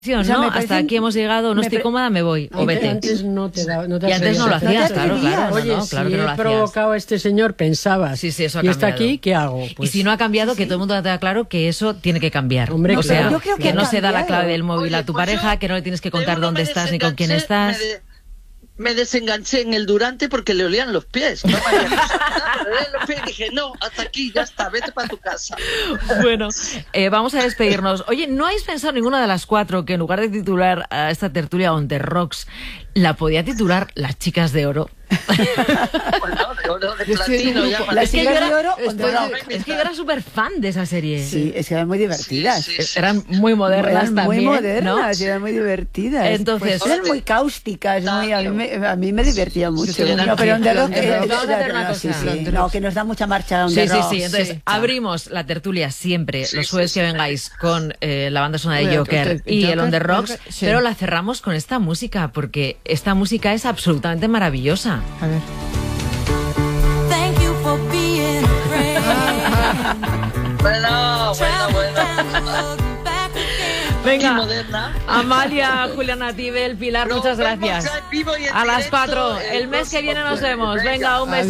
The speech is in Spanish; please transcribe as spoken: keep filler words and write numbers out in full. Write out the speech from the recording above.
O sea, ¿no? Hasta parecen, aquí hemos llegado, no estoy pre... cómoda, me voy, o vete. Antes no te da, no te y antes no lo hacías, no claro, claro. Oye, no, no, si claro que no he lo provocado a este señor, pensabas, sí, sí, eso ha y cambiado. está aquí, ¿qué hago? Pues... Y si no ha cambiado, que todo el mundo tenga claro que eso tiene que cambiar. Hombre, o sea, claro, que, que no se da la clave del móvil Oye, a tu pues pareja, que no le tienes que contar dónde estás ni con quién estás. Me, de, me desenganché en el Durante porque le olían los pies. No me había nada, le olían los pies y dije, no, hasta aquí, ya está, vete para tu casa. Bueno, eh, vamos a despedirnos. Oye, ¿no habéis pensado ninguna de las cuatro que en lugar de titular a esta tertulia On The Rocks, la podía titular Las Chicas de Oro? Bueno, de oro, de platino, ya Las Chicas de Oro, estoy, es que yo era súper fan de esa serie. Sí, es que eran muy divertidas. Sí, sí, sí. Eran muy modernas eran también, muy modernas, ¿no? eran muy divertidas. Entonces, pues eran muy cáusticas, muy, a, mí me, a mí me divertía mucho. Sí, no, pero On The Rock, eh, eh, vamos a hacer una no, cosa. sí, sí, no, que nos da mucha marcha On Sí, The sí, Rock. sí. Entonces, sí. abrimos la tertulia siempre, Sí, los sí, jueves sí, que sí. vengáis, con eh, la banda sonora de Bueno, Joker te- y Joker, el On The Rocks, Joker, sí. pero la cerramos con esta música, porque esta música es absolutamente maravillosa. A ver. Bueno, bueno, bueno. Venga, moderna. Amalia, Juliana Tibel, Pilar, Nos muchas vemos gracias. ya en vivo y en A las directo cuatro. el El mes que próximo viene nos jueves. vemos. Venga. Venga, un beso.